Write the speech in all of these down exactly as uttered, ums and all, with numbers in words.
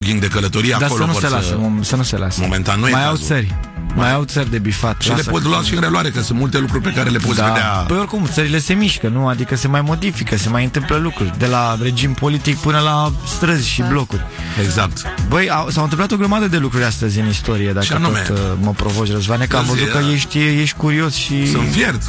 jogging, de călătorie, dar acolo să nu vor se lasă, să... să nu se lasă. Momentan nu e mai au cazul. țări. Mai au țări de bifat. Și le pot lua și în reluare, că sunt multe lucruri pe care le poți da. vedea. Păi oricum, țările se mișcă, nu? Adică se mai modifică, se mai întâmplă lucruri. De la regim politic până la străzi și blocuri. Exact. Băi, au, s-au întâmplat o grămadă de lucruri astăzi în istorie, dacă tot uh, mă provoci, Răzvane, că am văzut că ești, ești curios și... Sunt fiert.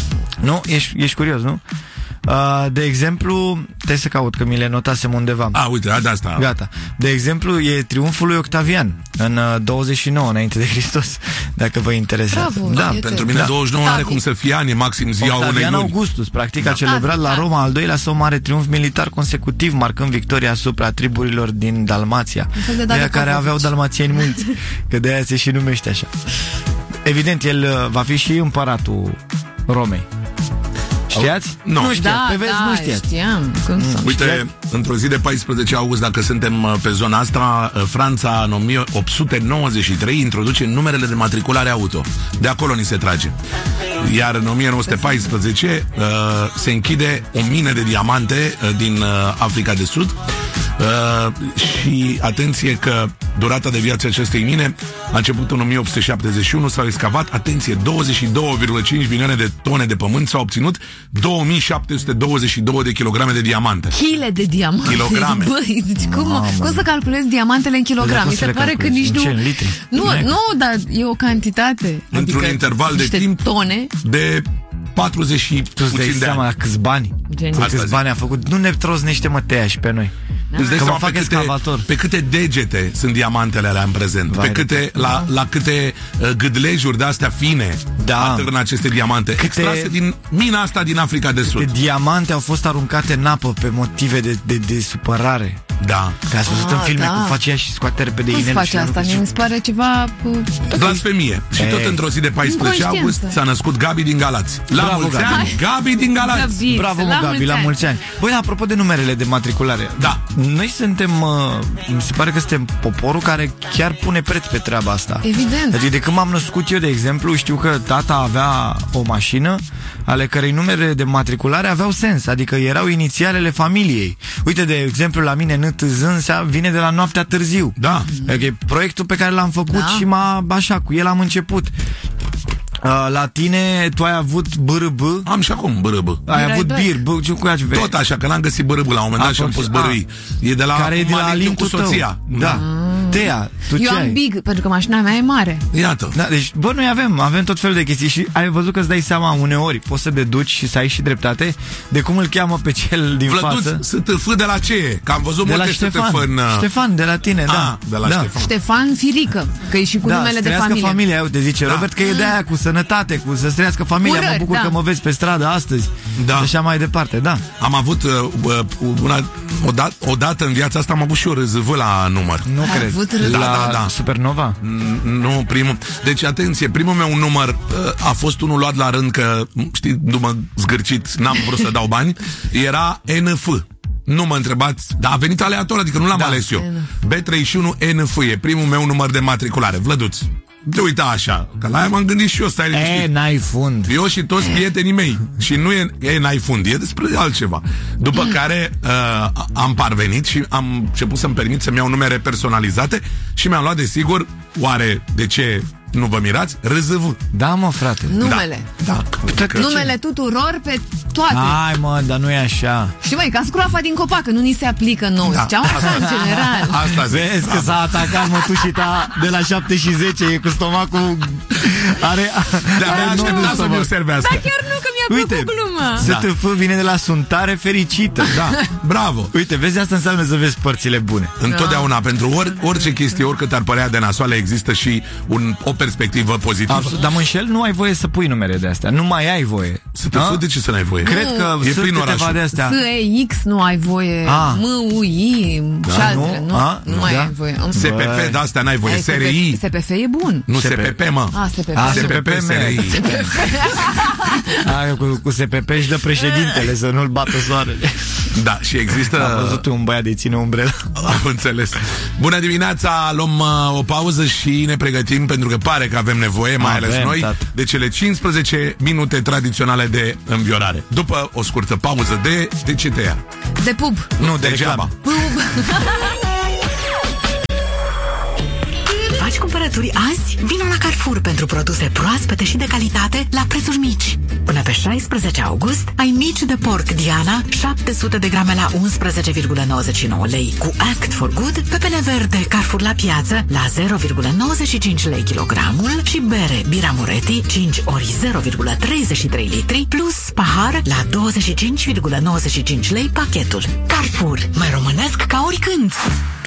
Nu? Ești, ești curios, nu? Uh, de exemplu, trebuie să caut, că mi le notasem undeva. A, uite, de asta. Gata. De exemplu, e triumful lui Octavian în uh, douăzeci și nouă înainte de Hristos, dacă vă interesează. Bravo, da, pentru mine da. douăzeci și nouă are cum să fie ani, maxim ziua unei Octavian luni. Augustus, practic, da. a celebrat da, la Roma da. al doilea său mare triumf militar consecutiv, marcând victoria asupra triburilor din Dalmația, de de care aveau dalmațieni mulți, că de aia se și numește așa. Evident, el uh, va fi și împăratul Romei. Știați? No. Nu știați, da, pe vezi, da, nu știați. Știam. Cum să Uite, știați? într-o zi de paisprezece august, dacă suntem pe zona asta, Franța în o mie opt sute nouăzeci și trei introduce numerele de matriculare auto. De acolo ni se trage. Iar în o mie nouă sute paisprezece uh, se închide o mină de diamante uh, din uh, Africa de Sud. Uh, și atenție că durata de viață acestei mine a început în o mie opt sute șaptezeci și unu, s-au excavat, atenție, douăzeci și doi virgulă cinci milioane de tone de pământ, s-au obținut două mii șapte sute douăzeci și doi de kilograme de diamante. Chile de diamante. Kilograme. Băi, deci cum, cum să calculezi diamantele în kilograme? Mi se pare că nici nu... Nu, nu, dar e o cantitate. Într-un adică interval de timp tone de patruzeci și puțin de ani. La câți bani? Câți bani a făcut? Nu ne trosnește, mă, tăia și pe noi. Îți dai seama pe câte, pe câte degete sunt diamantele alea în prezent. Vai, pe câte, la, la câte uh, gâdlejuri de astea fine da. atârnă aceste diamante. Câte, extrase din mina asta din Africa de Sud. Câte diamante au fost aruncate în apă pe motive de, de, de supărare. Da. Că ați văzut ah, în filme da. cum face ea și scoate repede inelul. Cum face asta? Mi se pare ceva... Blasfemie. Și tot într-o zi de paisprezece august s-a născut Gabi din Galați. La Bravo, mulți Gabi. ani, Gabi din Galați. Gabi, Bravo, mă, Gabi, la mulți ani. Băi, apropo de numerele de matriculare. Da. Noi suntem, uh, mi se pare că suntem poporul care chiar pune preț pe treaba asta. Evident. Adică de când m-am născut eu, de exemplu, știu că tata avea o mașină ale cărei numere de matriculare aveau sens, adică erau inițialele familiei. Uite, de exemplu, la mine N T Z vine de la noaptea târziu. Da. Adică e proiectul pe care l-am făcut da. și m-a, așa, cu el am început. Uh, la tine, tu ai avut B R B? Am și acum B R B. Ai Erai avut bir, b, ce, cu tot așa, că n-am găsit B R B la un moment dat și am pus B R I. E de la care e de la Alin cu soția. Tău. Da. Mm. Tea, tu eu ce am ai? big, pentru că mașina mea e mare. Iată. Da, deci, bă, noi avem, avem tot felul de chestii și ai văzut că îți dai seama uneori, poți să deduci și să ai și dreptate de cum îl cheamă pe cel din Vlăduț, față. S T F de la ce? Că am văzut de multe Ștefan. S T F în... Ștefan, de la tine, A, da. de la da. Ștefan. Ștefan Firică, că e și cu da, numele de familie. familia, uite, zice da. Robert că e de aia cu sănătate, cu să străiască familia. Urări, mă bucur da. că mă vezi pe stradă astăzi. Da. Și așa mai departe, da. Am avut uh, una, o, dat, o dată în viața asta am avut și o R Z V la număr. Nu Ai cred. avut La, da, da. Supernova? Nu, primul. Deci, atenție, primul meu număr uh, a fost unul luat la rând, că, știi, după zgârcit, n-am vrut să dau bani. Era N F. Nu mă întrebați, dar a venit aleator, adică nu l-am da. ales eu. B treizeci și unu N F e primul meu număr de matriculare. Vlăduț. De uita așa, că la aia m-am gândit și eu, stai liniștit. E, n-ai fund. Eu și toți prietenii mei. Și nu e, e n-ai fund, e despre altceva. După care uh, am parvenit și am început să-mi permit să-mi iau numere personalizate și mi-am luat, desigur, oare de ce nu vă mirați? R Z V. Da, mă, frate. Numele. Da. da. Numele tuturor pe toate. Hai, mă, dar nu e așa. Și măi, ca scroafa din copac, că nu ni se aplică nouă. Da. Ziceam așa, în general. Asta zic. Vezi că s-a atacat mătușita de la șapte și zece, e cu stomacul... Are... De-abia așteptat să mi-o servească. Dar chiar nu, că mi-a plăcut gluma. S T F vine de la suntare fericită. Da, bravo. Uite, vezi, asta înseamnă să vezi părțile bune. Întotdeauna, da. pentru or, orice chestie, oricât ar părea de nasoală, există și un, o perspectivă pozitivă. Absolut. Dar mă înșel, nu ai voie să pui numere de astea. Nu mai ai voie. S T F, de ce să n-ai voie? Cred că e sunt câteva orașul. de astea. S E X nu ai voie. A. M U I Da, și altele. nu? Nu, A, nu nu, mai da? ai voie. S P P, de astea n-ai voie. Ai, S R I. S P F e bun. Nu S P P, mă. A, S P P. A, S P P, S R I. A, cu, cu S P P și dă președintele să nu-l bată soarele. Da, și există... Am văzut un băiat de ține umbrela. Am înțeles. Bună dimineața, luăm uh, o pauză și ne pregătim, pentru că pare că avem nevoie, mai avem, ales noi, tată. de cele cincisprezece minute tradiționale de înviorare. După o scurtă pauză de... De ce te ia? De pub. Nu, de degeaba. Pub. cumpărături azi? Vino la Carrefour pentru produse proaspete și de calitate la prețuri mici. Până pe șaisprezece august ai mici de porc Diana șapte sute de grame la unsprezece virgulă nouăzeci și nouă lei, cu Act for Good, pepene verde Carrefour la piață la zero virgulă nouăzeci și cinci lei kilogramul și bere Bira Moretti cinci ori zero virgulă treizeci și trei litri plus pahar la douăzeci și cinci virgulă nouăzeci și cinci lei pachetul. Carrefour, mai românesc ca oricând!